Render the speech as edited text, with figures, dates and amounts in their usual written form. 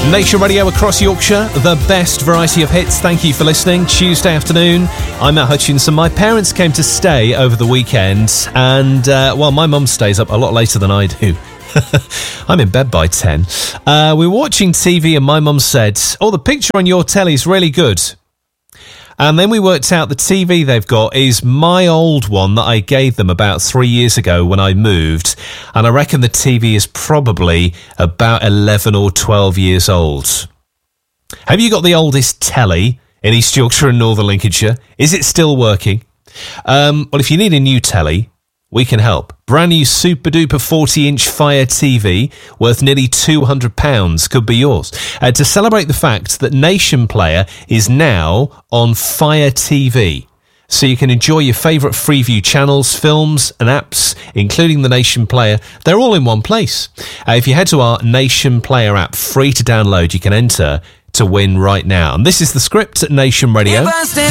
Nation Radio across Yorkshire, the best variety of hits. Thank you for listening. Tuesday afternoon, I'm Matt Hutchinson. My parents came to stay over the weekend, and, my mum stays up a lot later than I do. I'm in bed by 10. We were watching TV, and my mum said, "Oh, the picture on your telly's really good." And then we worked out the TV they've got is my old one that I gave them about 3 years ago when I moved. And I reckon the TV is probably about 11 or 12 years old. Have you got the oldest telly in East Yorkshire and Northern Lincolnshire? Is it still working? Well, if you need a new telly, we can help. Brand new super duper 40-inch Fire TV worth nearly £200 could be yours. To celebrate the fact that Nation Player is now on Fire TV. So you can enjoy your favourite Freeview channels, films and apps, including the Nation Player. They're all in one place. If you head to our Nation Player app, free to download, you can enter to win right now. And this is the script at Nation Radio.